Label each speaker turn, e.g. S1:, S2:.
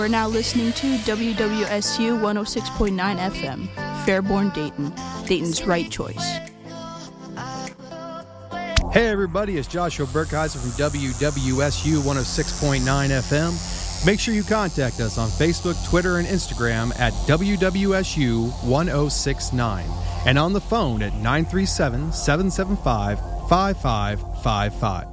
S1: We're now listening to WWSU 106.9 FM, Fairborn, Dayton. Dayton's right choice.
S2: Hey everybody, it's Joshua Burkheiser from WWSU 106.9 FM. Make sure you contact us on Facebook, Twitter, and Instagram at WWSU 1069 and on the phone at 937-775-5555.